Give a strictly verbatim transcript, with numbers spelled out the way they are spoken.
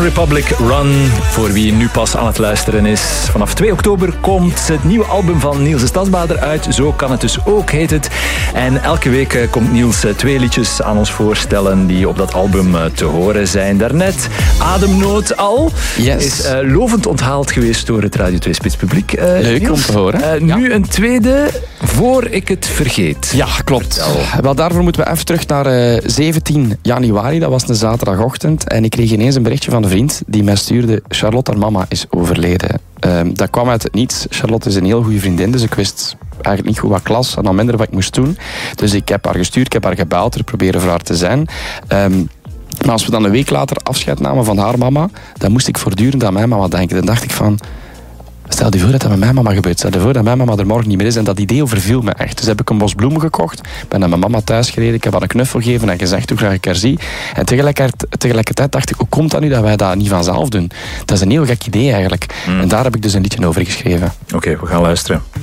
Republic Run. Voor wie nu pas aan het luisteren is. Vanaf twee oktober komt het nieuwe album van Niels de Stadsbader uit. Zo kan het dus ook, heet het. En elke week komt Niels twee liedjes aan ons voorstellen die op dat album te horen zijn. Daarnet Ademnood al. Yes. Is uh, lovend onthaald geweest door het Radio twee Spitspubliek. Uh, Leuk Niels. om te horen. Uh, nu ja. een tweede, voor ik het vergeet. Ja, klopt. Wel, daarvoor moeten we even terug naar uh, zeventien januari. Dat was een zaterdagochtend. En ik kreeg ineens een berichtje van een vriend die mij stuurde: Charlotte, haar mama is overleden. Um, dat kwam uit het niets. Charlotte is een heel goede vriendin, dus ik wist eigenlijk niet goed wat klas en dan minder wat ik moest doen. Dus ik heb haar gestuurd, ik heb haar gebeld, er proberen voor haar te zijn. Um, maar als we dan een week later afscheid namen van haar mama, dan moest ik voortdurend aan mijn mama denken. Dan dacht ik van, stel je voor dat dat met mijn mama gebeurt. Stel je voor dat mijn mama er morgen niet meer is. En dat idee overviel me echt. Dus heb ik een bos bloemen gekocht. Ben naar mijn mama thuis gereden. Ik heb haar een knuffel gegeven en gezegd hoe graag ik haar zie. En tegelijkertijd, tegelijkertijd dacht ik, hoe komt dat nu dat wij dat niet vanzelf doen? Dat is een heel gek idee eigenlijk. Mm. En daar heb ik dus een liedje over geschreven. Oké, okay, we gaan luisteren.